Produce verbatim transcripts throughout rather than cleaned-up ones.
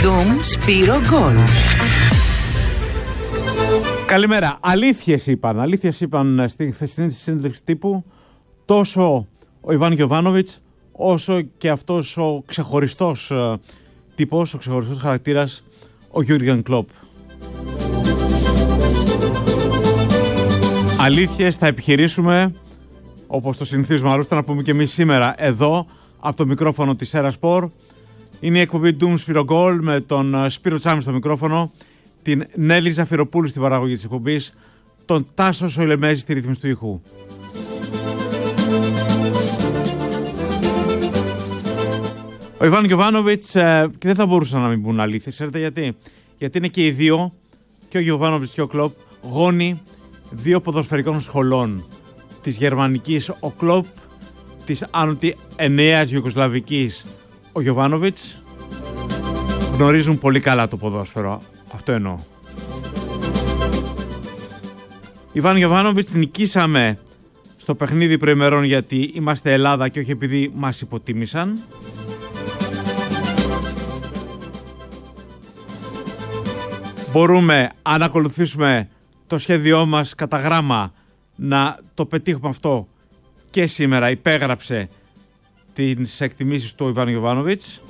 Ντουμ Σπύρο Γκολ. Καλημέρα. Αλήθειες είπαν. Αλήθειες είπαν στη χθεσινή συνέντευξη τύπου τόσο ο Ιβάν Γιοβάνοβιτς όσο και αυτός ο ξεχωριστός τύπος, ο ξεχωριστός χαρακτήρας, ο Γιούργεν Κλοπ. Αλήθειες θα επιχειρήσουμε, όπως το συνηθίζουμε άλλωστε να πούμε και εμείς σήμερα εδώ από το μικρόφωνο της Σέρα Σπορ. Είναι η εκπομπή Ντουμ Σπύρο Γκολ με τον Σπύρο Τσάμι στο μικρόφωνο, την Νέλη Ζαφυροπούλου στην παραγωγή της εκπομπής, τον Τάσο Σοηλεμέζη στη ρύθμιση του ήχου. Ο Ιβάν Γιοβάνοβιτς, ε, και δεν θα μπορούσαν να μην πούν αλήθειες, ξέρετε γιατί. Γιατί είναι και οι δύο, και ο Γιοβάνοβιτς και ο Κλοπ, γόνοι δύο ποδοσφαιρικών σχολών. Της γερμανικής ο Κλοπ, της άνωτη εννέας Ιουγκοσλαβικής ο Γιοβάνοβιτς. Γνωρίζουν πολύ καλά το ποδόσφαιρο, αυτό εννοώ. Ιβάν Γιοβάνοβιτς, νικήσαμε στο παιχνίδι προημερών γιατί είμαστε Ελλάδα και όχι επειδή μας υποτίμησαν. Μπορούμε, αν ακολουθήσουμε το σχέδιό μας κατά γράμμα, να το πετύχουμε αυτό και σήμερα. Υπέγραψε τις εκτιμήσεις του Ιβάν Γιοβάνοβιτς.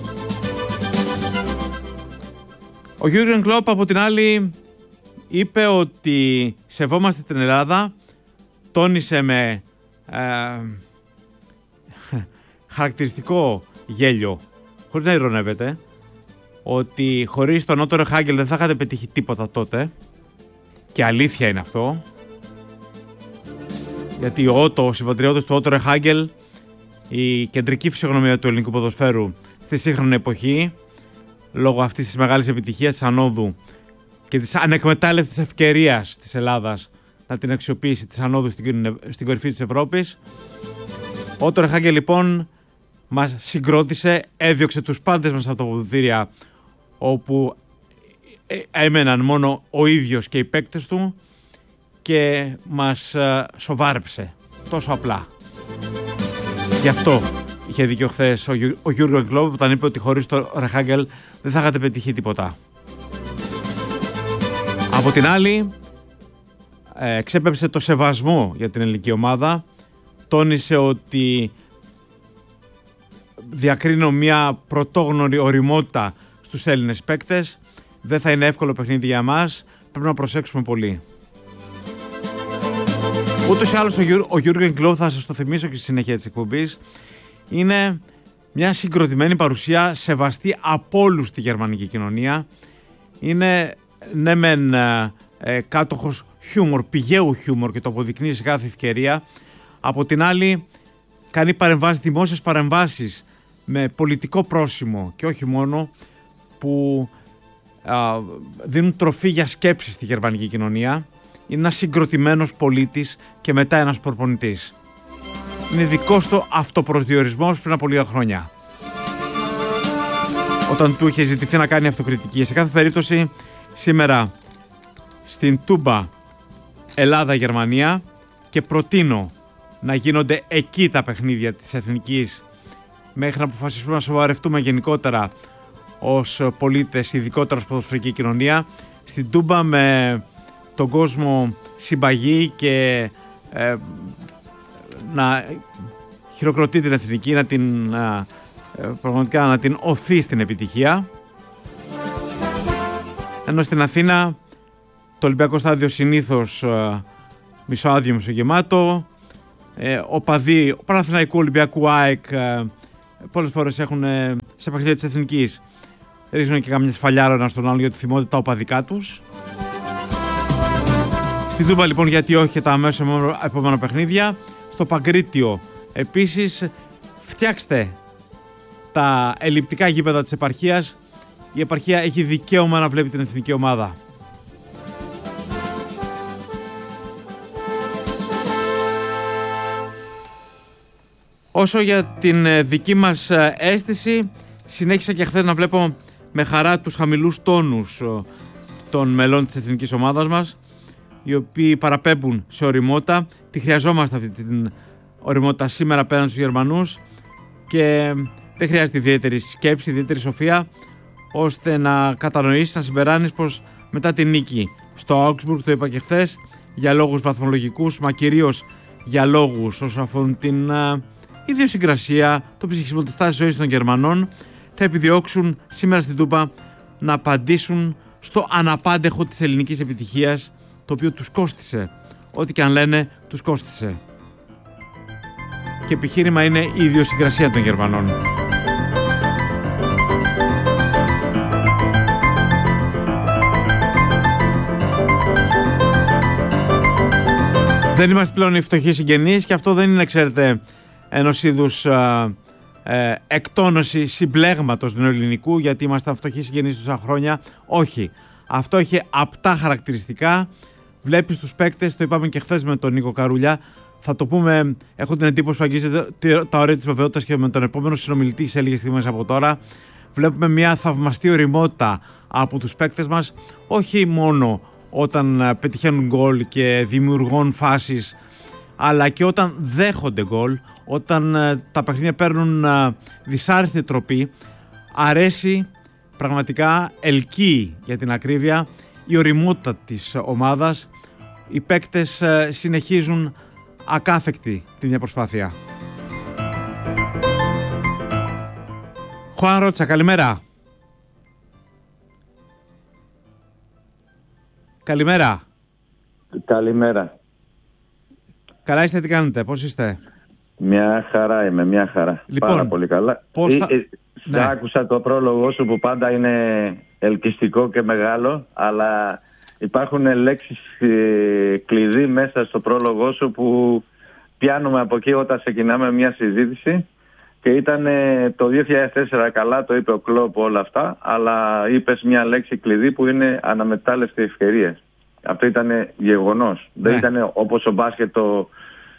Ο Γιούργεν Κλοπ από την άλλη είπε ότι σεβόμαστε την Ελλάδα, τόνισε με ε, χαρακτηριστικό γέλιο, χωρίς να ειρωνεύεται, ότι χωρίς τον Ότο Ρεχάγκελ δεν θα είχατε πετύχει τίποτα τότε, και αλήθεια είναι αυτό, γιατί ο Ότο, ο συμπατριώτης του Ότο Ρεχάγκελ, η κεντρική φυσιογνωμία του ελληνικού ποδοσφαίρου στη σύγχρονη εποχή, λόγω αυτής της μεγάλης επιτυχίας της ανόδου και της ανεκμετάλλευτης ευκαιρίας της Ελλάδας να την αξιοποιήσει της ανόδου στην, στην κορυφή της Ευρώπης. Ο Ότο Ρεχάγκελ λοιπόν μας συγκρότησε, έδιωξε τους πάντες μας από τα ποδητήρια όπου έμεναν μόνο ο ίδιος και οι παίκτες του και μας σοβάρεψε τόσο απλά. Γι' αυτό είχε δίκιο χθες ο, Γιου, ο Γιούργεν Κλοπ όταν είπε ότι χωρίς το Ρεχάγκελ δεν θα είχατε πετύχει τίποτα. Από την άλλη, ε, ξέπεψε το σεβασμό για την ελληνική ομάδα, τόνισε ότι διακρίνω μια πρωτόγνωρη οριμότητα στους Έλληνες παίκτες, δεν θα είναι εύκολο παιχνίδι για μας, πρέπει να προσέξουμε πολύ. Ούτως ή άλλως ο Γιούργεν Κλοπ, θα σας το θυμίσω και στη συνέχεια της εκπομπής, είναι μια συγκροτημένη παρουσία, σεβαστή από όλους στη γερμανική κοινωνία. Είναι ναι μεν ε, κάτοχος χιούμορ, πηγαίου χιούμορ και το αποδεικνύει σε κάθε ευκαιρία. Από την άλλη κάνει παρεμβάσεις, δημόσιες παρεμβάσεις με πολιτικό πρόσημο και όχι μόνο, που α, δίνουν τροφή για σκέψη στη γερμανική κοινωνία. Είναι ένας συγκροτημένος πολίτης και μετά ένας προπονητής. Είναι δικός του αυτοπροσδιορισμός πριν από λίγα χρόνια, όταν του είχε ζητηθεί να κάνει αυτοκριτική. Σε κάθε περίπτωση σήμερα στην Τούμπα Ελλάδα-Γερμανία, και προτείνω να γίνονται εκεί τα παιχνίδια της Εθνικής μέχρι να αποφασίσουμε να σοβαρευτούμε γενικότερα ως πολίτες, ειδικότερα ως ποδοσφαιρική κοινωνία, στην Τούμπα με τον κόσμο συμπαγή και ε, να χειροκροτεί την Εθνική, να την ε, πραγματικά να την οθεί στην επιτυχία. Ενώ στην Αθήνα το Ολυμπιακό στάδιο συνήθως ε, μισοάδιο, μισογεμάτο. Ε, οπαδοί ο Παναθηναϊκού, Ολυμπιακού, ΑΕΚ ε, πολλές φορές έχουν ε, σε παιχνίδια της Εθνικής ρίχνουν και καμιά σφαλιάρα ένα στον άλλο γιατί θυμώνται τα οπαδικά τους. Στην Τούμπα λοιπόν, γιατί όχι, τα αμέσως επόμενα παιχνίδια. Στο Παγκρίτιο επίσης, φτιάξτε τα ελλειπτικά γήπεδα της επαρχίας. Η επαρχία έχει δικαίωμα να βλέπει την εθνική ομάδα. Όσο για την δική μας αίσθηση, συνέχισα και χθες να βλέπω με χαρά τους χαμηλούς τόνους των μελών της εθνικής ομάδας μας, οι οποίοι παραπέμπουν σε ωριμότητα. Τη χρειαζόμαστε αυτή την ωριμότητα σήμερα απέναντι στους Γερμανούς και δεν χρειάζεται ιδιαίτερη σκέψη, ιδιαίτερη σοφία. ώστε να κατανοήσεις, να συμπεράνεις πως μετά την νίκη στο Augsburg, το είπα και χθες, για λόγους βαθμολογικούς, μα κυρίως για λόγους όσον αφορούν την uh, ιδιοσυγκρασία, το ψυχισμό της τάσης ζωής των Γερμανών, θα επιδιώξουν σήμερα στην Τούμπα να απαντήσουν στο αναπάντεχο της ελληνικής επιτυχίας, το οποίο τους κόστισε. Ό,τι και αν λένε, τους κόστισε. Και επιχείρημα είναι η ιδιοσυγκρασία των Γερμανών. Δεν είμαστε πλέον οι φτωχοί συγγενείς και αυτό δεν είναι, ξέρετε, ενός είδους ε, ε, εκτόνωση συμπλέγματος νεοελληνικού, γιατί είμαστε φτωχοί συγγενείς τόσα χρόνια. Όχι. Αυτό έχει απτά χαρακτηριστικά. Βλέπεις τους παίκτες, το είπαμε και χθες με τον Νίκο Καρούλια. Θα το πούμε, έχω την εντύπωση που αγγίζεται τα όρια της βεβαιότητας και με τον επόμενο συνομιλητή σε λίγες στιγμές από τώρα. Βλέπουμε μια θαυμαστή ωριμότητα από τους παίκτες μας, όχι μόνο όταν πετυχαίνουν γκολ και δημιουργούν φάσεις, αλλά και όταν δέχονται γκολ, όταν τα παιχνίδια παίρνουν δυσάρεστη τροπή. Αρέσει πραγματικά, ελκύει για την ακρίβεια η ωριμότητα της ομάδας. Οι παίκτες συνεχίζουν ακάθεκτη την μια προσπάθεια. Χωάν Ρότσα, καλημέρα. Καλημέρα. Καλημέρα. Καλά είστε, τι κάνετε, πώς είστε? Μια χαρά είμαι, μια χαρά. Λοιπόν, πάρα πολύ καλά. Πώς θα... ε, ε, ναι. Άκουσα το πρόλογο σου που πάντα είναι ελκυστικό και μεγάλο, αλλά υπάρχουν λέξεις ε, κλειδί μέσα στο πρόλογο σου που πιάνουμε από εκεί όταν ξεκινάμε μια συζήτηση, και ήταν ε, το δύο χιλιάδες τέσσερα, καλά το είπε ο Κλόπ όλα αυτά, αλλά είπες μια λέξη κλειδί που είναι αναμετάλλευτη ευκαιρία. Αυτό ήταν γεγονός. Ναι. Δεν ήταν όπως ο μπάσκετ το,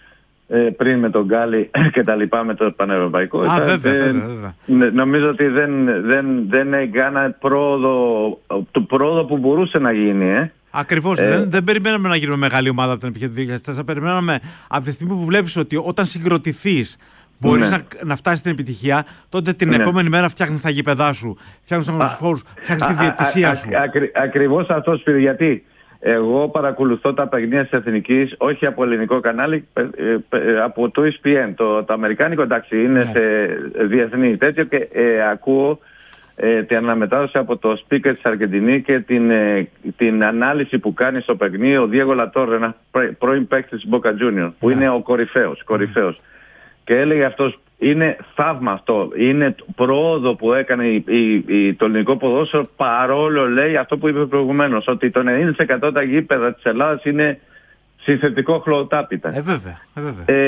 ε, πριν με τον Γκάλι και τα λοιπά με το πανευρωπαϊκό. Α, ήταν, βέβαια, δεν, βέβαια, βέβαια. Νομίζω ότι δεν, δεν, δεν έκανα πρόοδο, το πρόοδο που μπορούσε να γίνει. Ε. Ακριβώς. Ε, δεν, δεν περιμέναμε να γίνουμε μεγάλη ομάδα από την εποχή του δύο χιλιάδες τέσσερα. Περιμέναμε από τη στιγμή που βλέπεις ότι όταν συγκροτηθείς μπορείς ναι. να, να φτάσεις στην επιτυχία, τότε την ναι. επόμενη μέρα φτιάχνεις τα γήπεδά σου, φτιάχνεις τους χώρους, φτιάχνεις τη διαιτησία σου. Α, α, ακρι, ακριβώς αυτό, Σπύρη, γιατί εγώ παρακολουθώ τα παιχνίδια της Εθνικής, όχι από ελληνικό κανάλι, ε, ε, από το ι ες πι εν, το, το αμερικάνικο, εντάξει, είναι ναι. σε διεθνή τέτοιο, και ε, ακούω ε, την αναμετάδοση από το speaker της Αργεντινή και την, ε, την ανάλυση που κάνει στο παιχνίδι ο Διέγο Λατόρ, ένα πρώην παίκτης της Boca Juniors, που ναι. είναι ο κορυφαίος, κορυφαίος. Mm. Και έλεγε αυτός, είναι θαύμα αυτό, είναι πρόοδο που έκανε η, η, η, το ελληνικό ποδόσφαιρο, παρόλο, λέει, αυτό που είπε προηγουμένως, ότι το ενενήντα τοις εκατό τα γήπεδα της Ελλάδας είναι συνθετικό χλωοτάπητα. Ε, βέβαια, ε, βέβαια.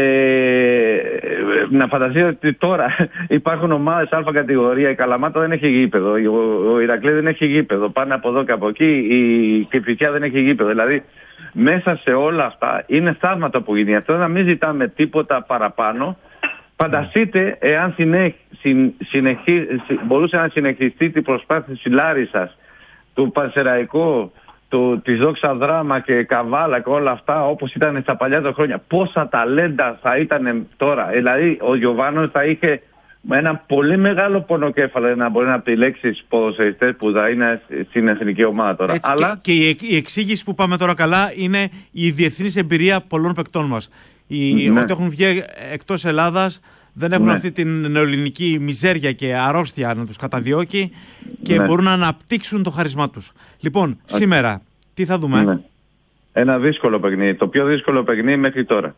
Ε, να φανταστείτε ότι τώρα υπάρχουν ομάδες α κατηγορία, η Καλαμάτα δεν έχει γήπεδο, ο, ο Ηρακλής δεν έχει γήπεδο, πάνε από εδώ και από εκεί, η Κηφισιά δεν έχει γήπεδο. Δηλαδή, μέσα σε όλα αυτά είναι θαύματα που γίνει. Αυτό να μην ζητάμε τίποτα παραπάνω. Φανταστείτε εάν συνεχ, συν, συνεχί, μπορούσε να συνεχιστεί την προσπάθεια της Λάρισσας, του Πανσεραϊκού, του, της Δόξα Δράμα και Καβάλα και όλα αυτά, όπως ήταν στα παλιά τα χρόνια. Πόσα ταλέντα θα ήταν τώρα. Δηλαδή ο Γιωβάνος θα είχε ένα πολύ μεγάλο πονοκέφαλο να μπορεί να επιλέξει ποδοσφαιριστές που θα είναι στην εθνική ομάδα τώρα. Έτσι, αλλά... Και, και η εξήγηση που πάμε τώρα καλά είναι η διεθνής εμπειρία πολλών παικτών μας. Οι, ναι. Ότι έχουν βγει εκτός Ελλάδας δεν έχουν ναι. αυτή την νεοελληνική μιζέρια και αρρώστια να τους καταδιώκει και ναι. μπορούν να αναπτύξουν το χαρισμά τους. Λοιπόν, okay. σήμερα τι θα δούμε? Ναι. Ένα δύσκολο παιχνίδι, το πιο δύσκολο παιχνίδι μέχρι τώρα.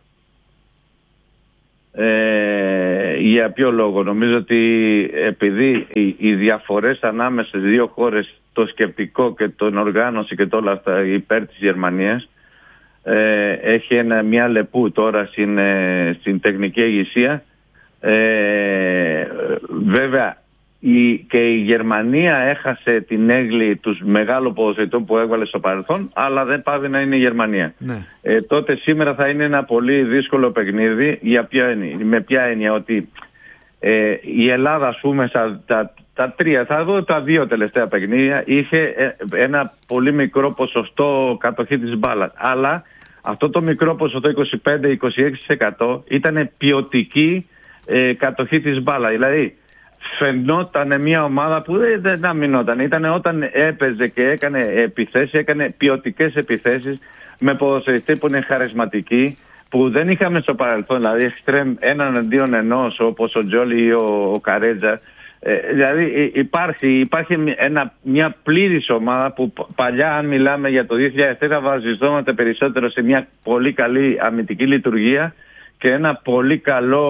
Ε, για ποιο λόγο? Νομίζω ότι επειδή οι, οι διαφορές ανάμεσα στις δύο χώρες, το σκεπτικό και την οργάνωση και όλα αυτά υπέρ της Γερμανίας, ε, έχει ένα, μια λεπού τώρα στην, ε, στην τεχνική ηγεσία. Ε, βέβαια η, και η Γερμανία έχασε την έγκλη τους μεγάλων ποδοσφαιριστών που έβαλε στο παρελθόν, αλλά δεν πάβει να είναι η Γερμανία. Ναι. Ε, τότε σήμερα θα είναι ένα πολύ δύσκολο παιχνίδι. Για ποια έννοια? Με ποια έννοια? Ότι ε, η Ελλάδα, ας πούμε, στα, τα, τα τρία, θα δω τα δύο τελευταία παιχνίδια, είχε ε, ένα πολύ μικρό ποσοστό κατοχή της μπάλας. Αλλά αυτό το μικρό ποσοστό, είκοσι πέντε με είκοσι έξι τοις εκατό, ήταν ποιοτική ε, κατοχή της μπάλα. Δηλαδή φαινόταν μια ομάδα που δεν, δεν αμυνόταν. Ήταν όταν έπαιζε και έκανε επιθέσεις, έκανε ποιοτικές επιθέσεις με ποδοσφαιριστές που είναι χαρισματικοί, που δεν είχαμε στο παρελθόν, δηλαδή εξτρέμ έναν αντίον ενός όπως ο Τζόλι ή ο, ο Καρέτζα. Ε, δηλαδή υπάρχει, υπάρχει ένα, μια πλήρης ομάδα που παλιά, αν μιλάμε για το δύο χιλιάδες τέσσερα, βασιζόμαστε περισσότερο σε μια πολύ καλή αμυντική λειτουργία και ένα πολύ καλό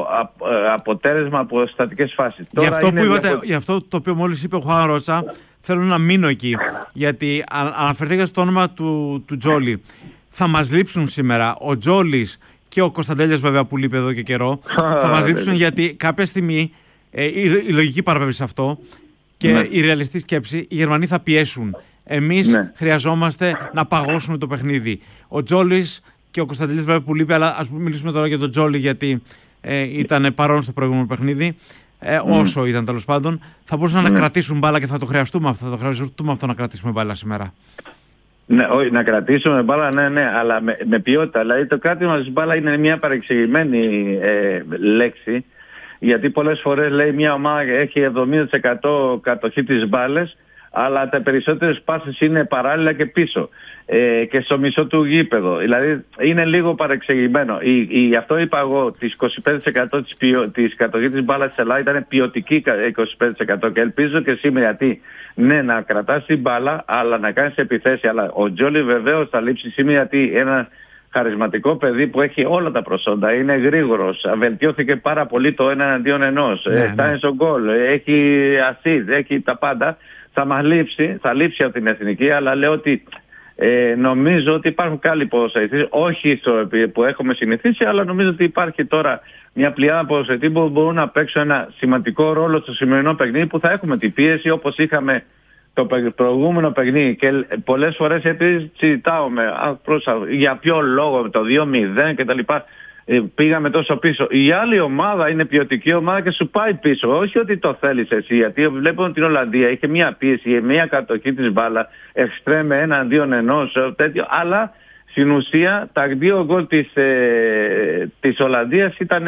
αποτέλεσμα από στατικές φάσεις. Γι' αυτό, που είπατε, διαφο... γι' αυτό το οποίο μόλις είπε ο Χουάν Ρότσα, θέλω να μείνω εκεί, γιατί αναφερθήκα στο όνομα του, του Τζόλι. Θα μας λείψουν σήμερα ο Τζόλις και ο Κωνσταντέλιας, βέβαια, που λείπει εδώ και καιρό. Θα μας λείψουν γιατί κάποια στιγμή ε, η, η λογική παραπέμπει σε αυτό και ναι. η ρεαλιστική σκέψη, οι Γερμανοί θα πιέσουν. Εμείς ναι. χρειαζόμαστε να παγώσουμε το παιχνίδι. Ο Τζόλις και ο Κωνσταντέλιας, βέβαια, που λείπει, αλλά ας μιλήσουμε τώρα για τον Τζόλι, γιατί ε, ήταν παρόν στο προηγούμενο παιχνίδι. Ε, mm. Όσο ήταν, τέλος πάντων, θα μπορούσαν mm. να κρατήσουν μπάλα και θα το χρειαστούμε αυτό, θα το χρειαστούμε αυτό να κρατήσουμε μπάλα σήμερα. Ναι, όχι, να κρατήσουμε μπάλα, ναι, ναι, αλλά με, με ποιότητα. Δηλαδή το κράτημα της μπάλα είναι μια παρεξηγημένη ε, λέξη, γιατί πολλές φορές λέει μια ομάδα έχει εβδομήντα τοις εκατό κατοχή της μπάλες, αλλά τα περισσότερες πάσες είναι παράλληλα και πίσω ε, και στο μισό του γήπεδο. Δηλαδή είναι λίγο παρεξηγημένο. Η, η, γι' αυτό είπα εγώ, τις είκοσι πέντε τοις εκατό της, ποιο, της κατοχής της μπάλας της Ελλάδα ήταν ποιοτική είκοσι πέντε τοις εκατό και ελπίζω και σήμερα, γιατί ναι, να κρατάς την μπάλα αλλά να κάνεις επιθέση. Αλλά ο Τζόλι βεβαίως θα λείψει σήμερα, γιατί ένα χαρισματικό παιδί που έχει όλα τα προσόντα, είναι γρήγορος, βελτιώθηκε πάρα πολύ το ένα αντίον ενός, ναι, φτάνει ναι. στο γκολ, έχει ασίστ, έχει τα πάντα. Θα μας λείψει, θα λείψει από την εθνική, αλλά λέω ότι ε, νομίζω ότι υπάρχουν καλοί ποδοσφαιριστές, όχι στο που έχουμε συνηθίσει, αλλά νομίζω ότι υπάρχει τώρα μια πλειάδα ποδοσφαιριστές που μπορούν να παίξουν ένα σημαντικό ρόλο στο σημερινό παιχνίδι, που θα έχουμε την πίεση όπως είχαμε το προηγούμενο παιχνίδι. Και πολλές φορές επειδή συζητάω με, για ποιο λόγο το δύο μηδέν κτλ. Πήγαμε τόσο πίσω. Η άλλη ομάδα είναι ποιοτική ομάδα και σου πάει πίσω. Όχι ότι το θέλεις εσύ, γιατί βλέπω την Ολλανδία είχε μια πίεση, μια κατοχή της μπάλα, εξτρέμε εναντίον ενός τέτοιο, αλλά στην ουσία τα δύο γκολ της, ε, της Ολλανδίας ήταν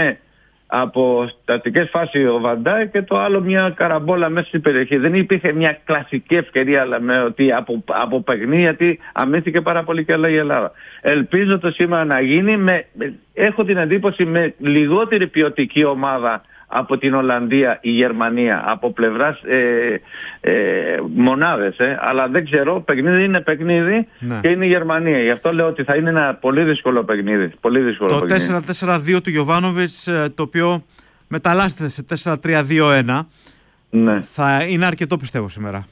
από στατικές φάσεις ο Βαντάι και το άλλο μια καραμπόλα μέσα στην περιοχή. Δεν υπήρχε μια κλασική ευκαιρία, αλλά με ότι από, από παιχνίδι, γιατί αμύθηκε πάρα πολύ καλά η Ελλάδα. Ελπίζω το σήμερα να γίνει. Με, έχω την εντύπωση με λιγότερη ποιοτική ομάδα από την Ολλανδία η Γερμανία, από πλευράς ε, ε, μονάδες, ε, αλλά δεν ξέρω, παιχνίδι είναι παιχνίδι, ναι. και είναι η Γερμανία. Γι' αυτό λέω ότι θα είναι ένα πολύ δύσκολο παιχνίδι. Πολύ δύσκολο το παιχνίδι. τέσσερα τέσσερα δύο του Γιοβάνοβιτς, το οποίο μεταλλάσσεται σε τέσσερα τρία δύο ένα, ναι. θα είναι αρκετό, πιστεύω, σήμερα.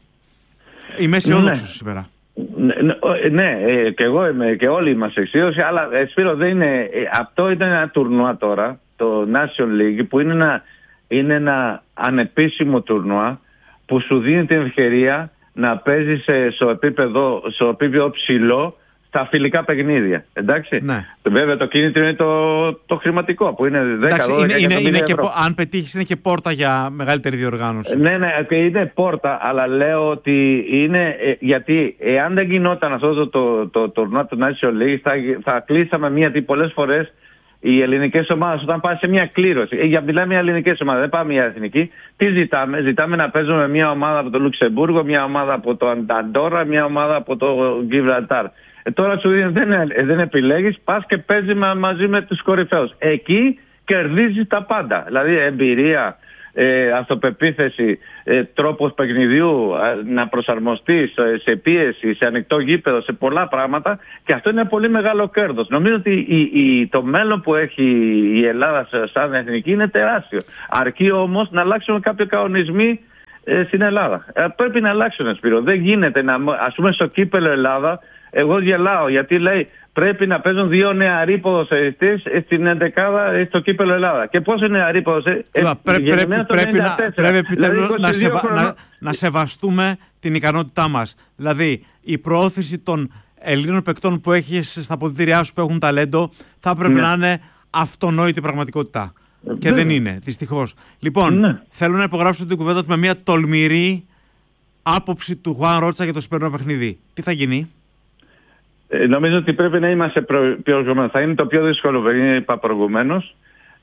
Είμαι αισιόδοξος ναι. σήμερα. Ναι, ναι, και εγώ είμαι, και όλοι είμαστε αισιόδοξοι, αλλά Σπύρο, δεν είναι, αυτό ήταν ένα τουρνουά τώρα, το Nation League, που είναι ένα, είναι ένα ανεπίσημο τουρνουά που σου δίνει την ευκαιρία να παίζεις στο επίπεδο, στο επίπεδο ψηλό στα φιλικά παιχνίδια. Εντάξει. Ναι. Βέβαια το κίνητρο είναι το, το χρηματικό, που είναι δέκα δώδεκα είναι, είναι, είναι και, ευρώ. αν πετύχεις, είναι και πόρτα για μεγαλύτερη διοργάνωση. Ναι, ναι, είναι πόρτα, αλλά λέω ότι είναι, γιατί εάν δεν γινόταν αυτό το, το, το τουρνουά του Nation League, θα, θα κλείσαμε μία, γιατί πολλές φορές οι ελληνικές ομάδες, όταν πάνε σε μια κλήρωση, για μιλάμε για ελληνικές ομάδες, δεν πάμε για εθνική, τι ζητάμε? Ζητάμε να παίζουμε μια ομάδα από το Λουξεμβούργο, μια ομάδα από το Ανταντόρα, μια ομάδα από το Γιβραλτάρ. Ε, τώρα σου δίνει, δεν, δεν επιλέγεις, πας και παίζεις μαζί με τους κορυφαίους. Εκεί κερδίζεις τα πάντα. Δηλαδή εμπειρία, ε, αυτοπεποίθηση, ε, τρόπος παιχνιδιού, ε, να προσαρμοστείς ε, σε πίεση, σε ανοιχτό γήπεδο, σε πολλά πράγματα, και αυτό είναι πολύ μεγάλο κέρδος. Νομίζω ότι η, η, το μέλλον που έχει η Ελλάδα σαν εθνική είναι τεράστιο. Αρκεί όμως να αλλάξουν κάποιοι κανονισμοί ε, στην Ελλάδα. Ε, πρέπει να αλλάξουν, Σπύρο. Δεν γίνεται να, ας πούμε, στο κύπελλο Ελλάδα, εγώ γελάω, γιατί λέει πρέπει να παίζουν δύο νεαροί ποδοσφαιριστές στην εντεκάδα στο κύπελλο Ελλάδα. Και πόσο νεαροί ποδοσφαιριστές? Πρέπει, πρέπει, πρέπει, να, πρέπει επιτέλους δηλαδή, να, σεβα, να, να σεβαστούμε την ικανότητά μας. Δηλαδή η προώθηση των Ελλήνων παικτών που έχεις στα αποδυτήριά σου, που έχουν ταλέντο, θα πρέπει ναι. να είναι αυτονόητη πραγματικότητα. Ναι. Και δεν είναι, δυστυχώς. Λοιπόν, ναι. θέλω να υπογράψω την κουβέντα του με μια τολμηρή άποψη του Χουάν Ρότσα για το σημερινό παιχνίδι. Τι θα γίνει? Ε, νομίζω ότι πρέπει να είμαστε προηγουμένως. Θα είναι το πιο δύσκολο παιχνίδι, είπα προηγουμένως.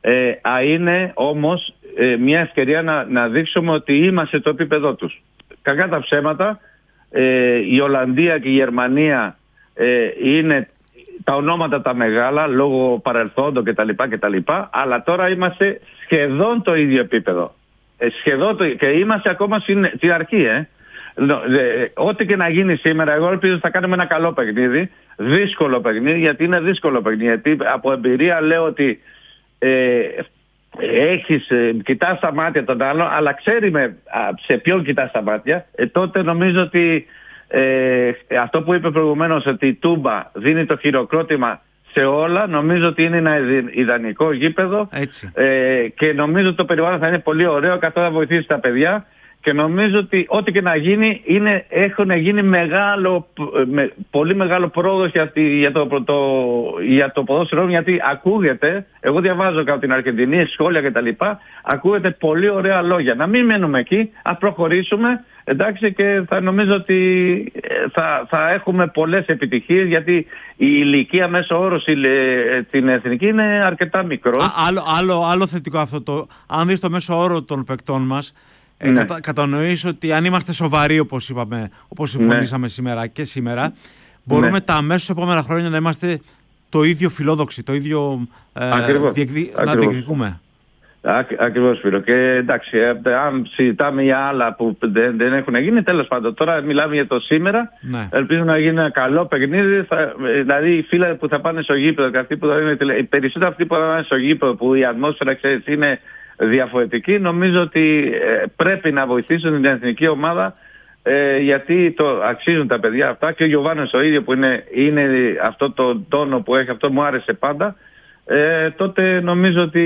Ε, α, είναι όμως ε, μια ευκαιρία να, να δείξουμε ότι είμαστε στο επίπεδό τους. Κακά τα ψέματα, ε, η Ολλανδία και η Γερμανία ε, είναι τα ονόματα τα μεγάλα λόγω παρελθόντων κτλ, κτλ, αλλά τώρα είμαστε σχεδόν το ίδιο επίπεδο. Ε, σχεδόν το, και είμαστε ακόμα στην, στην αρχή. Ε. Ό,τι και να γίνει σήμερα, εγώ ελπίζω ότι θα κάνουμε ένα καλό παιχνίδι. Δύσκολο παιχνίδι, γιατί είναι δύσκολο παιχνίδι. Γιατί από εμπειρία λέω ότι ε, έχεις, ε, κοιτάς τα μάτια τον άλλο, αλλά ξέρει με, σε ποιον κοιτάς τα μάτια. Ε, τότε νομίζω ότι ε, αυτό που είπε προηγουμένως, ότι η Τούμπα δίνει το χειροκρότημα σε όλα, νομίζω ότι είναι ένα ιδανικό γήπεδο. Ε, και νομίζω ότι το περιβάλλον θα είναι πολύ ωραίο, καθώς θα βοηθήσει τα παιδιά. Και νομίζω ότι ό,τι και να γίνει, είναι, έχουν γίνει μεγάλο, με, πολύ μεγάλο πρόοδος για, για, το, το, για το ποδόσφαιρο, γιατί ακούγεται, εγώ διαβάζω από την Αργεντινή σχόλια κτλ. Ακούγεται πολύ ωραία λόγια. Να μην μένουμε εκεί, α προχωρήσουμε, εντάξει, και θα νομίζω ότι θα, θα έχουμε πολλές επιτυχίες, γιατί η ηλικία μέσω όρος την εθνική είναι αρκετά μικρό. Α, άλλο, άλλο, άλλο θετικό αυτό το, αν δεις το μέσο όρο των παικτών μας, Ε, ναι. κατα, κατανοείς ότι αν είμαστε σοβαροί, όπως είπαμε, όπως συμφωνήσαμε ναι. σήμερα και σήμερα, μπορούμε ναι. τα αμέσως επόμενα χρόνια να είμαστε το ίδιο φιλόδοξοι, το ίδιο ε, διεκδι... να διεκδικούμε. Ακριβώς, Σπύρο. Και εντάξει, αν συζητάμε για άλλα που δεν, δεν έχουν γίνει, τέλος πάντων, τώρα μιλάμε για το σήμερα. Ναι. Ελπίζω να γίνει ένα καλό παιχνίδι. Θα, δηλαδή, οι φίλοι που θα πάνε στο γήπεδο και αυτοί που θα είναι, οι περισσότεροι αυτοί που θα πάνε στο γήπεδο, που η ατμόσφαιρα, ξέρεις, είναι διαφορετική, νομίζω ότι ε, πρέπει να βοηθήσουν την εθνική ομάδα, ε, γιατί το αξίζουν τα παιδιά αυτά, και ο Γιωβάνος ο ίδιο που είναι, είναι αυτό το τόνο που έχει, αυτό μου άρεσε πάντα. Ε, τότε νομίζω ότι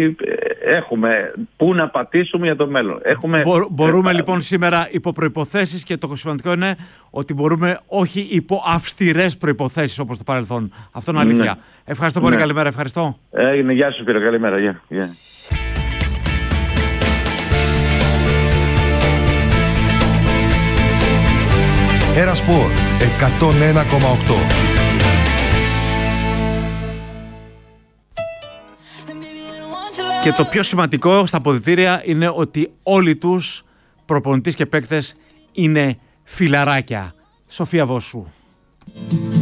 έχουμε που να πατήσουμε για το μέλλον. Έχουμε... Μπο, μπορούμε ε, λοιπόν σήμερα υπό προϋποθέσεις, και το σημαντικό είναι ότι μπορούμε όχι υπό αυστηρές προϋποθέσεις όπως το παρελθόν. Αυτό είναι αλήθεια. Ναι. Ευχαριστώ πολύ, ναι. Καλημέρα. Ευχαριστώ. Έγινε, γεια σου Πύρο, καλημέρα. Γεια. Γεια. Ένα Σπορ εκατόν ένα κόμμα οκτώ. Και το πιο σημαντικό στα αποδυτήρια είναι ότι όλοι τους προπονητές και παίκτες είναι φιλαράκια. Σοφία Βόσου.